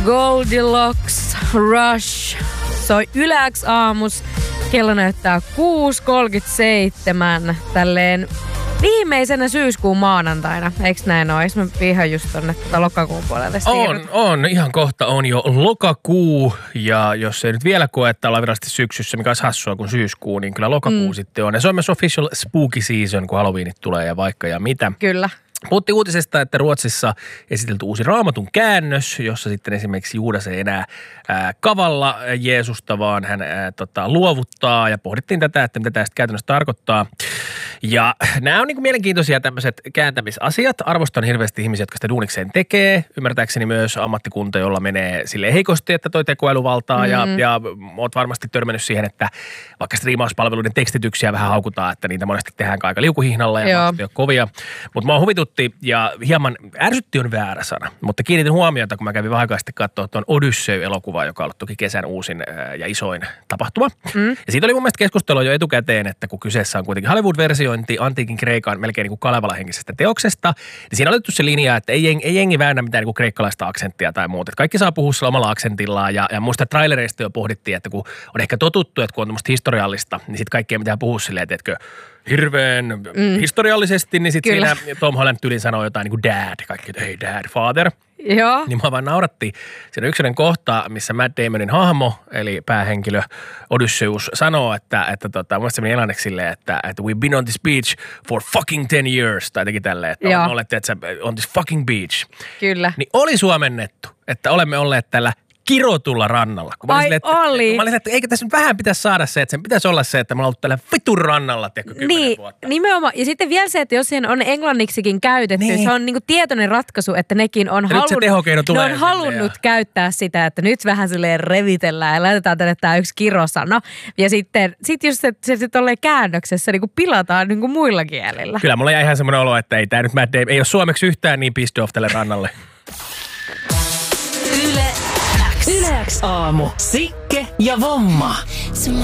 Goldilocks, Rush. Se on Yle X aamus. Kello näyttää 6.37 tälleen viimeisenä syyskuun maanantaina. Eiks näin ole? Eiks mä pihan just tonne lokakuun puolelle siirryt? On. Ihan kohta on jo lokakuu. Ja jos ei nyt vielä koe, että ollaan virallisesti syksyssä, mikä olisi hassua kuin syyskuu, niin kyllä lokakuu sitten on. Ja se on myös official spooky season, kun Halloweenit tulee ja vaikka ja mitä. Kyllä. Puhuttiin uutisesta, että Ruotsissa esitelty uusi Raamatun käännös, jossa sitten esimerkiksi Juudas ei enää kavalla Jeesusta, vaan hän luovuttaa ja pohdittiin tätä, että mitä tämä sitten käytännössä tarkoittaa. Ja nämä on niin kuin mielenkiintoisia tämmöiset kääntämisasiat. Arvostan hirveästi ihmisiä, jotka sitä duunikseen tekee. Ymmärtääkseni myös ammattikunta, jolla menee silleen heikosti, että toi tekoälyvaltaa ja oot varmasti törmännyt siihen, että vaikka striimauspalveluiden tekstityksiä vähän haukutaan, että niitä monesti tehdään aika liukuhihnalla ja monesti ole kovia. Mutta mua huvitutti ja hieman ärsytti on väärä sana, mutta kiinnitin huomiota, kun mä kävin vähän aikaa sitten katsoa tuon Odyssey-elokuvaa, joka on ollut toki kesän uusin ja isoin tapahtuma. Ja siitä oli mun mielestä keskustelua jo etukäteen, että kun kyseessä on kuitenkin Hollywood-versiointi antiikin Kreikan melkein niin kuin Kalevala-henkisestä teoksesta, niin siinä on otettu se linja, että ei jengi väännä mitään niin kuin kreikkalaista aksenttia tai muuta. Että kaikki saa puhua sillä omalla aksentillaan ja muista trailereista jo pohdittiin, että kun on ehkä totuttu, että kun on tämmöistä historiallista, niin sitten kaikkea pitää puhua silleen, että hirveän historiallisesti, niin sitten siinä Tom Holland tyylin sanoo jotain niin kuin dad, kaikki, että hey dad, father. Joo. Niin mä vaan naurattiin. Siinä on yksinen kohta, missä Matt Damonin hahmo, eli päähenkilö Odysseus, sanoo, että mun mielestä se meni englanniksi silleen, että we've been on this beach for fucking 10 years, tai teki tälleen, että olette on this fucking beach. Kyllä. Niin oli suomennettu, että olemme olleet tällä kirotulla rannalla. Oli. Mä olin, että eikö tässä nyt vähän pitäisi saada se, että sen pitäisi olla se, että mä oon ollut tällä vitun rannalla 10 vuotta. Nimenomaan. Ja sitten vielä se, että jos siihen on englanniksikin käytetty, se on niinku tietoinen ratkaisu, että nekin on halunnut käyttää sitä, että nyt vähän silleen revitellään ja laitetaan tänne tää yksi kirosana. Ja sitten jos se sitten olleen käännöksessä niinku pilataan niinku muilla kielillä. Kyllä mulla jäi ihan semmoinen olo, että ei tää nyt ei ole suomeksi yhtään niin pissed off tälle rannalle. Yle X aamu. Sikke ja Vomma.